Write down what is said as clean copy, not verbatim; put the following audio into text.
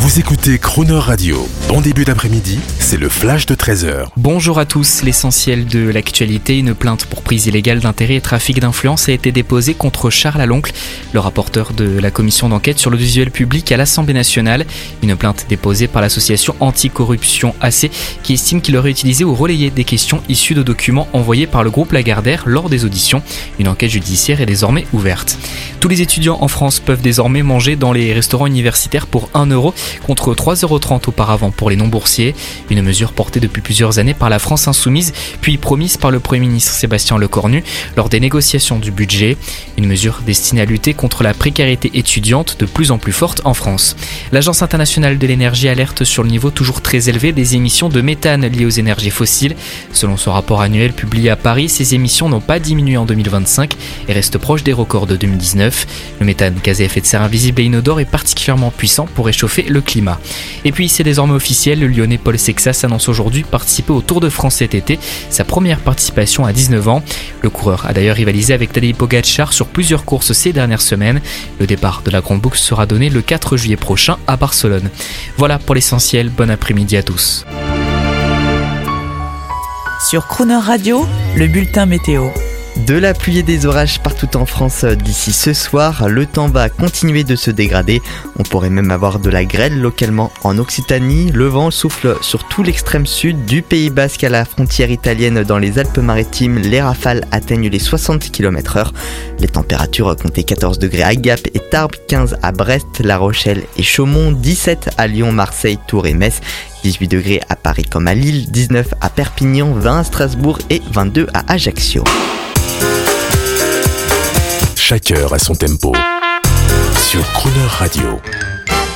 Vous écoutez Crooner Radio. Bon début d'après-midi, c'est le flash de 13h. Bonjour à tous, l'essentiel de l'actualité. Une plainte pour prise illégale d'intérêt et trafic d'influence a été déposée contre Charles Aloncle, le rapporteur de la commission d'enquête sur l'audiovisuel public à l'Assemblée nationale. Une plainte déposée par l'association Anticorruption AC qui estime qu'il aurait utilisé ou relayé des questions issues de documents envoyés par le groupe Lagardère lors des auditions. Une enquête judiciaire est désormais ouverte. Tous les étudiants en France peuvent désormais manger dans les restaurants universitaires pour 1 € contre 3,30 € auparavant pour les non-boursiers. Une mesure portée depuis plusieurs années par la France insoumise, puis promise par le Premier ministre Sébastien Lecornu lors des négociations du budget. Une mesure destinée à lutter contre la précarité étudiante de plus en plus forte en France. L'Agence internationale de l'énergie alerte sur le niveau toujours très élevé des émissions de méthane liées aux énergies fossiles. Selon son rapport annuel publié à Paris, ces émissions n'ont pas diminué en 2025 et restent proches des records de 2019. Le méthane, gaz à effet de serre invisible et inodore, est particulièrement puissant pour réchauffer le climat. Et puis c'est désormais officiel, le Lyonnais Paul Sexas annonce aujourd'hui participer au Tour de France cet été, sa première participation à 19 ans. Le coureur a d'ailleurs rivalisé avec Tadej Pogačar sur plusieurs courses ces dernières semaines. Le départ de la Grande Boucle sera donné le 4 juillet prochain à Barcelone. Voilà pour l'essentiel, bon après-midi à tous. Sur Crooner Radio, le bulletin météo. De la pluie et des orages partout en France d'ici ce soir, le temps va continuer de se dégrader. On pourrait même avoir de la grêle localement en Occitanie. Le vent souffle sur tout l'extrême sud, du Pays Basque à la frontière italienne dans les Alpes-Maritimes. Les rafales atteignent les 60 km/h. Les températures comptaient 14 degrés à Gap et Tarbes, 15 à Brest, La Rochelle et Chaumont, 17 à Lyon, Marseille, Tours et Metz, 18 degrés à Paris comme à Lille, 19 à Perpignan, 20 à Strasbourg et 22 à Ajaccio. Chaque heure à son tempo. Sur Crooner Radio.